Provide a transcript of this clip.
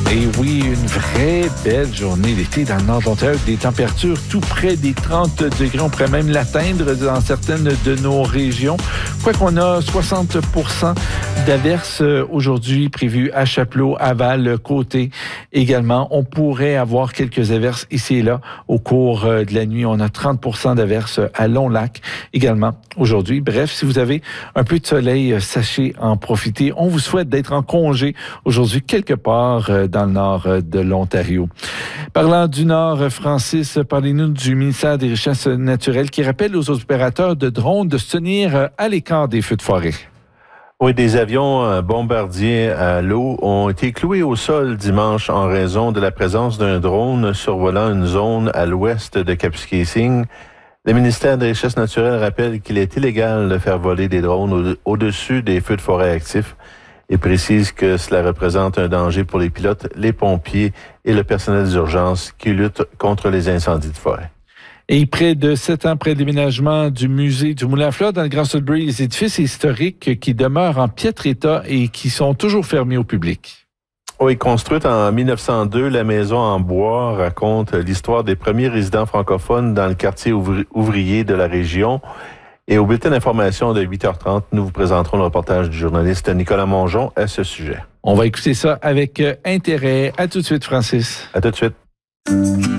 journée. Oui, une vraie belle journée d'été dans le nord de l'Ontario, avec des températures tout près des 30 degrés. On pourrait même l'atteindre dans certaines de nos régions. Quoi qu'on a 60% d'averses aujourd'hui prévues à Chapleau, Aval, Côté également. On pourrait avoir quelques averses ici et là au cours de la nuit. On a 30% d'averses à Long-Lac également aujourd'hui. Bref, si vous avez un peu de soleil, sachez en profiter. On vous souhaite d'être en congé aujourd'hui quelque part dans le nord de l'Ontario. Parlant du Nord, Francis, parlez-nous du ministère des Richesses naturelles qui rappelle aux opérateurs de drones de se tenir à l'écart des feux de forêt. Oui, des avions bombardiers à l'eau ont été cloués au sol dimanche en raison de la présence d'un drone survolant une zone à l'ouest de Kapuskasing. Le ministère des Richesses naturelles rappelle qu'il est illégal de faire voler des drones au-dessus des feux de forêt actifs et précise que cela représente un danger pour les pilotes, les pompiers et le personnel d'urgence qui luttent contre les incendies de forêt. Et près de 7 ans après le déménagement du musée du Moulin à Fleurs dans le Grand Sudbury, les édifices historiques qui demeurent en piètre état et qui sont toujours fermés au public. Oui, construite en 1902, la maison en bois raconte l'histoire des premiers résidents francophones dans le quartier ouvrier de la région. Et au bulletin d'information de 8h30, nous vous présenterons le reportage du journaliste Nicolas Mongeon à ce sujet. On va écouter ça avec intérêt. À tout de suite, Francis. À tout de suite.